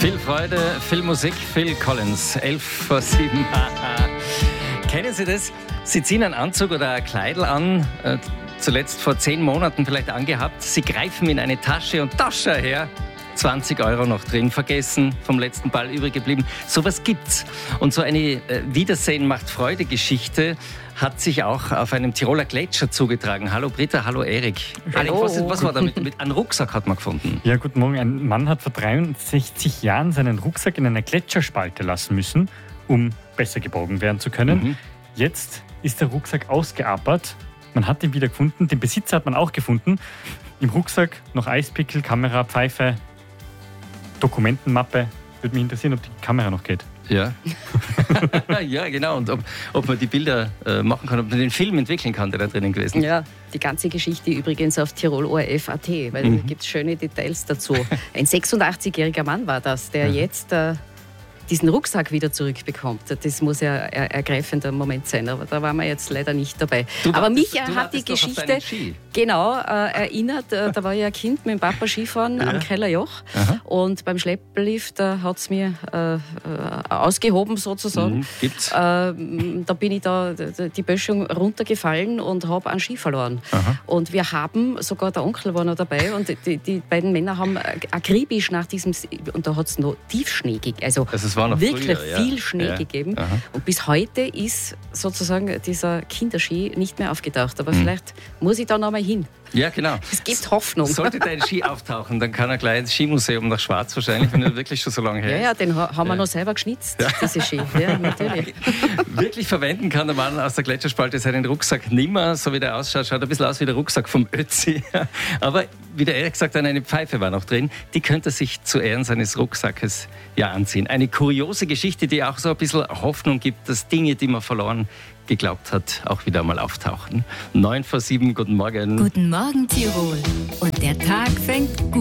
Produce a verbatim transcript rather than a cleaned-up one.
Viel Freude, viel Musik, Phil Collins. Elf vor sieben. Kennen Sie das? Sie ziehen einen Anzug oder ein Kleidl an, äh, zuletzt vor zehn Monaten vielleicht angehabt. Sie greifen in eine Tasche und Tasche her. zwanzig Euro noch drin, vergessen, vom letzten Ball übrig geblieben. Sowas gibt's. Und so eine äh, Wiedersehen macht Freude Geschichte hat sich auch auf einem Tiroler Gletscher zugetragen. Hallo Britta, hallo Erik. Hallo. Was, was war da? Mit, mit, einen Rucksack hat man gefunden. Ja, guten Morgen. Ein Mann hat vor dreiundsechzig Jahren seinen Rucksack in einer Gletscherspalte lassen müssen, um besser geborgen werden zu können. Mhm. Jetzt ist der Rucksack ausgeapert. Man hat ihn wieder gefunden. Den Besitzer hat man auch gefunden. Im Rucksack noch Eispickel, Kamera, Pfeife, Dokumentenmappe. Würde mich interessieren, ob die Kamera noch geht. Ja, ja genau. Und ob, ob man die Bilder äh, machen kann, ob man den Film entwickeln kann, der da drinnen gewesen ist. Ja, die ganze Geschichte übrigens auf tirol O R F Punkt A T, weil mhm. da gibt es schöne Details dazu. Ein sechsundachtzigjähriger Mann war das, der mhm. jetzt äh, diesen Rucksack wieder zurückbekommt. Das muss ja ein ergreifender Moment sein, aber da waren wir jetzt leider nicht dabei. Du aber wartest, mich du hat die Geschichte genau äh, erinnert, äh, da war ich ein Kind mit dem Papa Skifahren ja. am Kellerjoch. Aha. Und beim Schlepplift äh, hat es mir äh, äh, ausgehoben sozusagen. Mhm. Gibt's? Äh, da bin ich da die Böschung runtergefallen und habe einen Ski verloren. Aha. Und wir haben, sogar der Onkel war noch dabei und die, die beiden Männer haben akribisch nach diesem, und da hat es noch Tiefschnee gegeben. Also, also es war noch wirklich früher, viel ja. Schnee ja. gegeben. Aha. Und bis heute ist sozusagen dieser Kinderski nicht mehr aufgetaucht. Aber mhm. vielleicht muss ich da noch mal hin. Ja, genau. Es gibt Hoffnung. Sollte dein Ski auftauchen, dann kann er gleich ins Skimuseum nach Schwarz wahrscheinlich, wenn er wirklich schon so lange her ist. Ja, ja, den haben wir ja. noch selber geschnitzt, ja. diese Ski. Ja, natürlich. Wirklich verwenden kann der Mann aus der Gletscherspalte seinen Rucksack nimmer, so wie der ausschaut. Schaut ein bisschen aus wie der Rucksack vom Ötzi. Aber wie der Erik sagt, eine Pfeife war noch drin. Die könnte er sich zu Ehren seines Rucksackes ja anziehen. Eine kuriose Geschichte, die auch so ein bisschen Hoffnung gibt, dass Dinge, die man verloren geglaubt hat, auch wieder mal auftauchen. Neun vor sieben, guten Morgen. Guten Morgen, Tirol. Und der Tag fängt gut